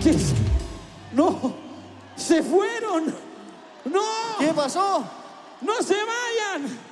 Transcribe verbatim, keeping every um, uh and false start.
¿Qué es? ¡No! ¡Se fueron! ¡No! ¿Qué pasó? ¡No se vayan!